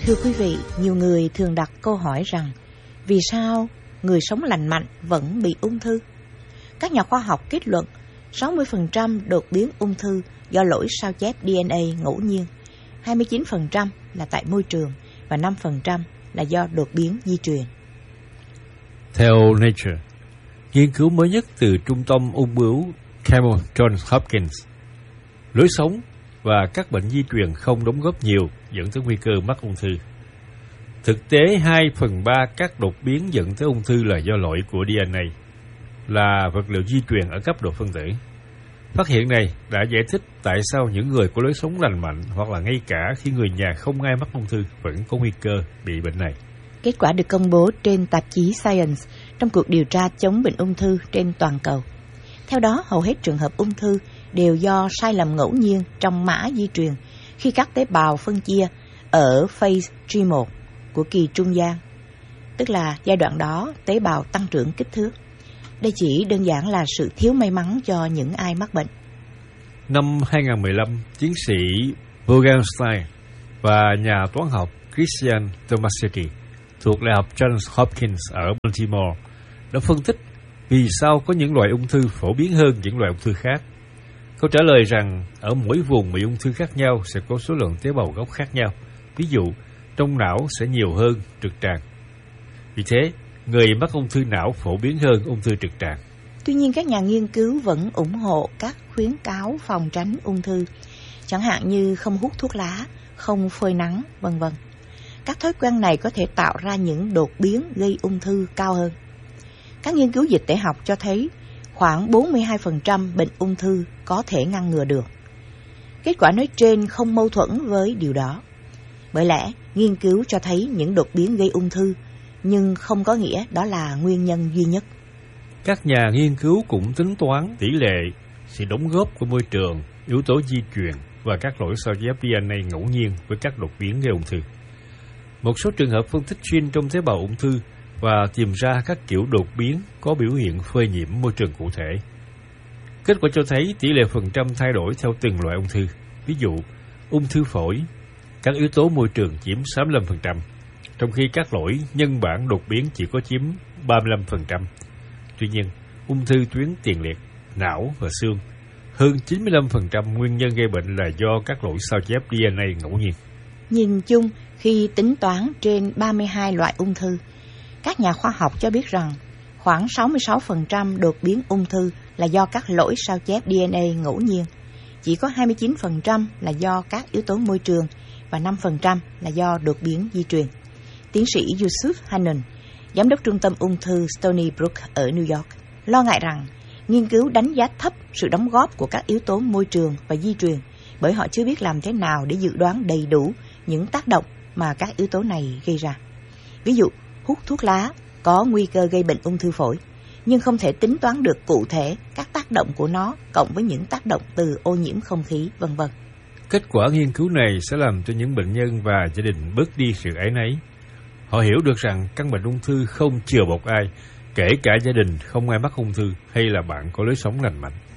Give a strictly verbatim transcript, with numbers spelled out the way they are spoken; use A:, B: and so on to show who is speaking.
A: Thưa quý vị, nhiều người thường đặt câu hỏi rằng vì sao người sống lành mạnh vẫn bị ung thư? Các nhà khoa học kết luận sáu mươi phần trăm đột biến ung thư do lỗi sao chép đê en a ngẫu nhiên, hai mươi chín phần trăm là tại môi trường và năm phần trăm là do đột biến di truyền.
B: Theo Nature, nghiên cứu mới nhất từ Trung tâm ung bướu Campbell Johns Hopkins, lối sống và các bệnh di truyền không đóng góp nhiều dẫn tới nguy cơ mắc ung thư. Thực tế, hai phần ba các đột biến dẫn tới ung thư là do lỗi của đê en a, là vật liệu di truyền ở cấp độ phân tử. Phát hiện này đã giải thích tại sao những người có lối sống lành mạnh hoặc là ngay cả khi người nhà không ai mắc ung thư vẫn có nguy cơ bị bệnh này.
A: Kết quả được công bố trên tạp chí Science trong cuộc điều tra chống bệnh ung thư trên toàn cầu. Theo đó, hầu hết trường hợp ung thư đều do sai lầm ngẫu nhiên trong mã di truyền khi các tế bào phân chia ở phase G một của kỳ trung gian, tức là giai đoạn đó tế bào tăng trưởng kích thước. Đây chỉ đơn giản là sự thiếu may mắn cho những ai mắc bệnh.
B: Năm hai không một lăm, tiến sĩ Bogenstein và nhà toán học Christian Tomasetti thuộc Đại học Johns Hopkins ở Baltimore đã phân tích vì sao có những loại ung thư phổ biến hơn những loại ung thư khác. Câu trả lời rằng ở mỗi vùng bị ung thư khác nhau sẽ có số lượng tế bào gốc khác nhau. Ví dụ, trong não sẽ nhiều hơn trực tràng. Vì thế, người mắc ung thư não phổ biến hơn ung thư trực tràng.
A: Tuy nhiên, các nhà nghiên cứu vẫn ủng hộ các khuyến cáo phòng tránh ung thư, chẳng hạn như không hút thuốc lá, không phơi nắng, vân vân. Các thói quen này có thể tạo ra những đột biến gây ung thư cao hơn. Các nghiên cứu dịch tễ học cho thấy khoảng bốn mươi hai phần trăm bệnh ung thư có thể ngăn ngừa được. Kết quả nói trên không mâu thuẫn với điều đó. Bởi lẽ, nghiên cứu cho thấy những đột biến gây ung thư, nhưng không có nghĩa đó là nguyên nhân duy nhất.
B: Các nhà nghiên cứu cũng tính toán tỷ lệ sự đóng góp của môi trường, yếu tố di truyền và các lỗi sao chép đê en a ngẫu nhiên với các đột biến gây ung thư. Một số trường hợp phân tích gene trong tế bào ung thư và tìm ra các kiểu đột biến có biểu hiện phơi nhiễm môi trường cụ thể. Kết quả cho thấy tỷ lệ phần trăm thay đổi theo từng loại ung thư. Ví dụ, ung thư phổi, các yếu tố môi trường chiếm sáu mươi lăm phần trăm, trong khi các lỗi nhân bản đột biến chỉ có chiếm ba mươi lăm phần trăm. Tuy nhiên, ung thư tuyến tiền liệt, não và xương, hơn chín mươi lăm phần trăm nguyên nhân gây bệnh là do các lỗi sao chép đê en a ngẫu nhiên.
A: Nhìn chung, khi tính toán trên ba mươi hai loại ung thư, các nhà khoa học cho biết rằng khoảng sáu mươi sáu phần trăm đột biến ung thư là do các lỗi sao chép đê en a ngẫu nhiên, chỉ có hai mươi chín phần trăm là do các yếu tố môi trường và năm phần trăm là do đột biến di truyền. Tiến sĩ Yusuf Hannon, giám đốc trung tâm ung thư Stony Brook ở New York, lo ngại rằng nghiên cứu đánh giá thấp sự đóng góp của các yếu tố môi trường và di truyền bởi họ chưa biết làm thế nào để dự đoán đầy đủ những tác động mà các yếu tố này gây ra. Ví dụ, hút thuốc lá có nguy cơ gây bệnh ung thư phổi, nhưng không thể tính toán được cụ thể các tác động của nó cộng với những tác động từ ô nhiễm không khí, vân vân.
B: Kết quả nghiên cứu này sẽ làm cho những bệnh nhân và gia đình bớt đi sự áy náy. Họ hiểu được rằng căn bệnh ung thư không chừa bọc ai, kể cả gia đình không ai mắc ung thư hay là bạn có lối sống lành mạnh.